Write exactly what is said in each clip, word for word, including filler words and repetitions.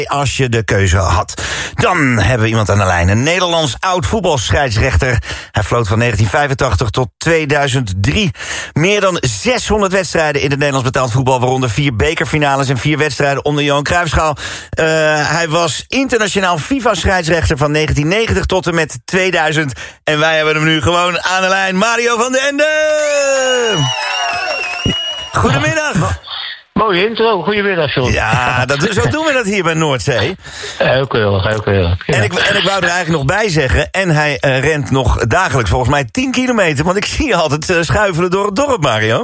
als je de keuze had. Dan hebben we iemand aan de lijn. Een Nederlands oud-voetbalscheidsrechter. Hij floot van negentien vijfentachtig tot tweeduizend drie. Meer dan zeshonderd wedstrijden in het Nederlands betaald voetbal, waaronder vier bekerfinales en vier wedstrijden om de Johan Cruijffschaal. Uh, hij was internationaal FIFA-scheidsrechter van negentien negentig tot en met tweeduizend. En wij hebben hem nu gewoon aan de lijn. Mario van den Ende! Goedemiddag! Mooie intro, goedemiddag, John. Ja, dat, zo doen we dat hier bij Noordzee. Heel keurig, heel keurig. Ja. En, ik, en ik wou er eigenlijk nog bij zeggen, en hij uh, rent nog dagelijks volgens mij tien kilometer, want ik zie je altijd uh, schuifelen door het dorp, Mario.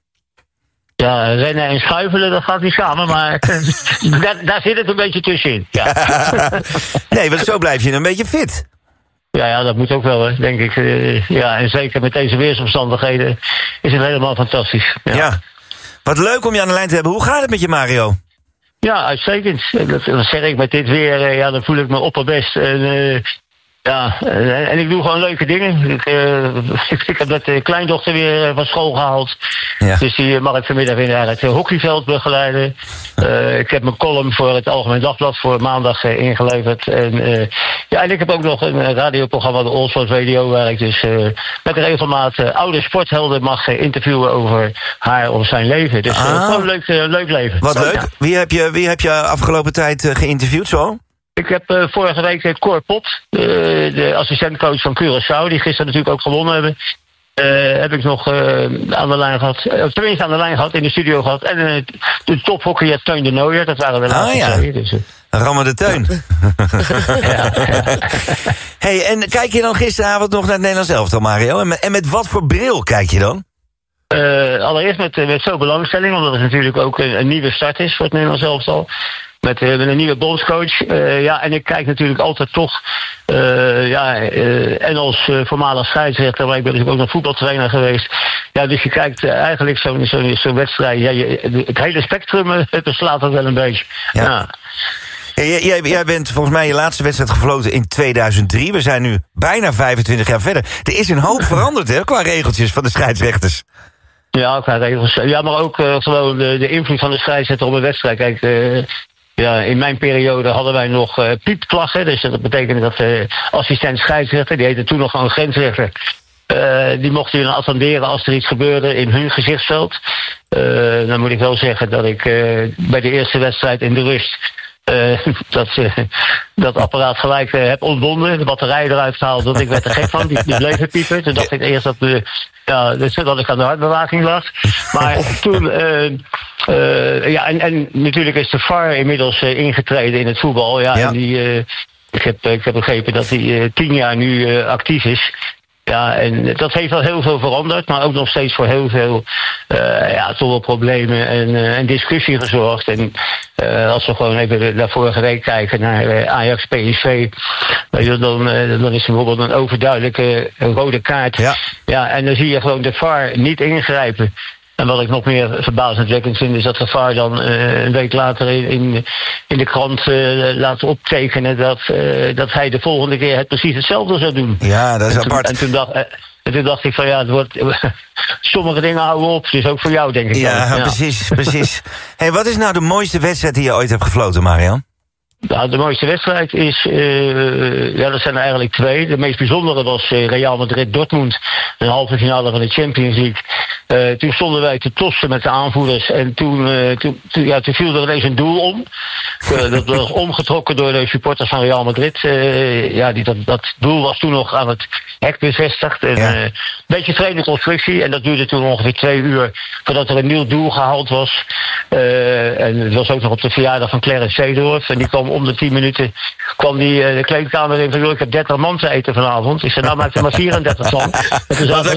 Ja, rennen en schuifelen, dat gaat niet samen, maar daar, daar zit het een beetje tussenin. Ja. Nee, want zo blijf je een beetje fit. Ja, ja, dat moet ook wel, hè, denk ik. Uh, ja, en zeker met deze weersomstandigheden is het helemaal fantastisch. Ja. Ja. Wat leuk om je aan de lijn te hebben. Hoe gaat het met je, Mario? Ja, uitstekend. Dat, dat zeg ik met dit weer. Ja, dan voel ik me opperbest. En, uh, ja, en, en ik doe gewoon leuke dingen. Ik, uh, ik, ik heb net de kleindochter weer van school gehaald. Ja. Dus die mag ik vanmiddag weer naar het hockeyveld begeleiden. Uh, ik heb mijn column voor het Algemeen Dagblad voor maandag uh, ingeleverd. En, uh, ja, en ik heb ook nog een radioprogramma, de Allsport Radio, waar ik dus uh, met regelmaat uh, oude sporthelden mag uh, interviewen over haar of zijn leven. Dus uh, ah. gewoon een leuk, uh, leuk leven. Wat zo, leuk. Ja. Wie heb je, wie heb je afgelopen tijd uh, geïnterviewd zo? Ik heb uh, vorige week uh, Cor Pot, uh, de assistentcoach van Curaçao, die gisteren natuurlijk ook gewonnen hebben. Uh, heb ik nog uh, aan de lijn gehad, uh, tenminste aan de lijn gehad, in de studio gehad. En uh, de tophockeyer Teun de Nooijer, dat waren de laatste ah, ja. twee. Dus, uh. Ramme de Teun. ja, ja. Hey, en kijk je dan gisteravond nog naar het Nederlands elftal, Mario? En met, en met wat voor bril kijk je dan? Uh, allereerst met, met zo'n belangstelling, omdat het natuurlijk ook een, een nieuwe start is voor het Nederlands elftal. Met, uh, met een nieuwe bondscoach. Uh, ja, en ik kijk natuurlijk altijd toch. Uh, ja, uh, en als uh, voormalig scheidsrechter, maar ik ben natuurlijk ook nog voetbaltrainer geweest. Ja, dus je kijkt uh, eigenlijk zo'n zo'n zo'n wedstrijd. Ja, je, het hele spectrum uh, het beslaat dat wel een beetje. Ja. Ja. Ja, jij, jij bent volgens mij je laatste wedstrijd gefloten in tweeduizend drie. We zijn nu bijna vijfentwintig jaar verder. Er is een hoop veranderd, hè, qua regeltjes van de scheidsrechters. Ja, qua regels. Ja, maar ook uh, gewoon de, de invloed van de scheidsrechter op een wedstrijd. Kijk, uh, ja, in mijn periode hadden wij nog uh, piepklachten. Dus dat betekende dat de uh, assistent scheidsrechter, die heette toen nog gewoon grensrechter, uh, die mochten je dan attenderen als er iets gebeurde in hun gezichtsveld. Uh, dan moet ik wel zeggen dat ik uh, bij de eerste wedstrijd in de rust Uh, dat, uh, dat apparaat gelijk uh, heb ontbonden, de batterij eruit gehaald, dat ik werd er gek van, die, die bleven piepen. Toen dacht ik eerst dat, uh, ja, dus dat ik aan de hartbewaking lag. Maar toen, uh, uh, ja, en, en natuurlijk is de V A R inmiddels uh, ingetreden in het voetbal. Ja, ja. En die, uh, ik, heb, ik heb begrepen dat die uh, tien jaar nu uh, actief is. Ja, en dat heeft wel heel veel veranderd, maar ook nog steeds voor heel veel uh, ja, toch wel problemen en, uh, en discussie gezorgd. En uh, als we gewoon even naar vorige week kijken naar uh, Ajax P S V, weet je, dan, uh, dan is er bijvoorbeeld een overduidelijke uh, rode kaart. Ja. Ja, en dan zie je gewoon de V A R niet ingrijpen. En wat ik nog meer verbazendwekkend vind, is dat de V A R dan uh, een week later in, in, in de krant uh, laat optekenen dat, uh, dat hij de volgende keer het precies hetzelfde zou doen. Ja, dat is en toen, apart. En toen, dacht, uh, en toen dacht ik van ja, het wordt, sommige dingen houden op, dus ook voor jou denk ik. Ja, wel. Ja. precies, precies. Hey, wat is nou de mooiste wedstrijd die je ooit hebt gefloten, Marian? Nou, de mooiste wedstrijd is, uh, ja, dat zijn er eigenlijk twee. De meest bijzondere was uh, Real Madrid-Dortmund, een halve finale van de Champions League. Uh, toen stonden wij te tossen met de aanvoerders en toen, uh, toen, toen, ja, toen viel er ineens een doel om. Uh, dat was omgetrokken door de supporters van Real Madrid. Uh, ja, die, dat, dat doel was toen nog aan het hek bevestigd. Een ja. uh, beetje vreemde constructie en dat duurde toen ongeveer twee uur voordat er een nieuw doel gehaald was. Uh, en het was ook nog op de verjaardag van Clarence Seedorf en die kwam om de tien minuten kwam die uh, de kleedkamer in van, joh, ik heb dertig man te eten vanavond. Ik zei, nou maak er maar vierendertig van. En toen zaten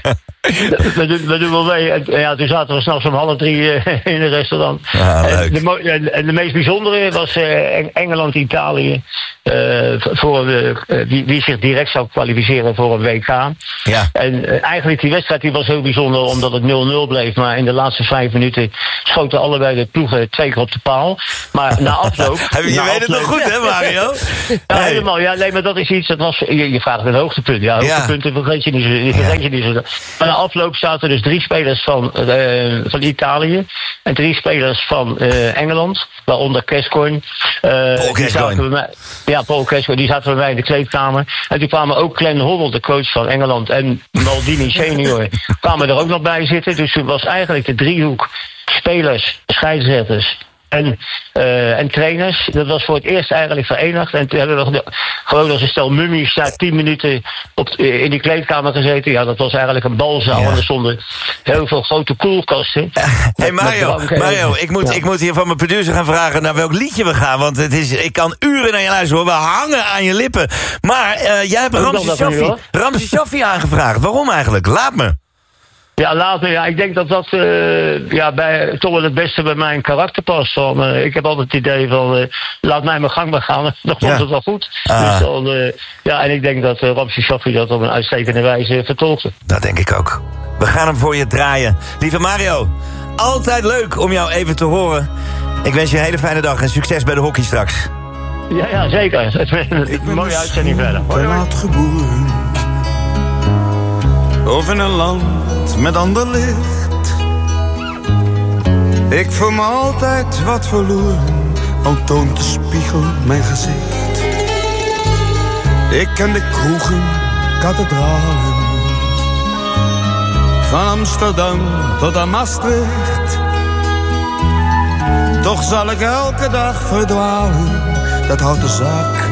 we, we, doen, we doen wel mee. En ja, toen zaten we s'nachts om half drie uh, in het restaurant. Ja, en, de, en, en de meest bijzondere was uh, Engeland-Italië. Uh, voor uh, wie, wie zich direct zou kwalificeren voor een W K. Ja. En uh, eigenlijk die wedstrijd die was heel bijzonder omdat het nul nul bleef. Maar in de laatste vijf minuten schoten allebei de ploegen twee keer op de paal. Maar na afloop... Je weet het nog goed, hè, Mario? Ja, hey. Helemaal. Ja, nee, maar dat is iets, dat was... Je, je vraagt een hoogtepunt. Ja, hoogtepunten ja. vergeet je niet zo. Vergeet je niet zo. Maar na afloop zaten dus drie spelers van, uh, van Italië en drie spelers van uh, Engeland, waaronder Gascoigne. Uh, Paul Gascoigne. Ja, Paul Gascoigne, die zaten bij mij in de kleedkamer. En toen kwamen ook Glenn Hoddle, de coach van Engeland, en Maldini senior, kwamen er ook nog bij zitten. Dus het was eigenlijk de driehoek spelers, scheidsrechters En, uh, en trainers. Dat was voor het eerst eigenlijk verenigd. En toen hebben we nog de, gewoon als een stel mummies daar tien minuten op, in die kleedkamer gezeten. Ja, dat was eigenlijk een balzaal. Ja. En er stonden heel veel grote koelkasten. Hé hey Mario, Mario ik, moet, ja. ik moet hier van mijn producer gaan vragen naar welk liedje we gaan. Want het is, ik kan uren naar je luisteren. We hangen aan je lippen. Maar uh, jij hebt Ramzi Shaffi, Ramzi Shaffi aangevraagd. Waarom eigenlijk? Laat me. Ja, later. Ja, ik denk dat dat uh, ja, bij, toch wel het beste bij mijn karakter past. Van, uh, ik heb altijd het idee van, uh, laat mij mijn gang maar gaan. Dan komt ja. het wel goed. Ah. Dus dan, uh, ja, en ik denk dat uh, Ramzi Shaffi dat op een uitstekende wijze vertolkte. Dat denk ik ook. We gaan hem voor je draaien. Lieve Mario, altijd leuk om jou even te horen. Ik wens je een hele fijne dag en succes bij de hockey straks. Ja, ja zeker. Ik een mooie uitzending verder. Te laat geboren. Of in een land met ander licht. Ik voel me altijd wat verloren, al toont de spiegel mijn gezicht. Ik ken de kroegen, kathedralen, van Amsterdam tot aan Maastricht. Toch zal ik elke dag verdwalen, dat houdt de zaak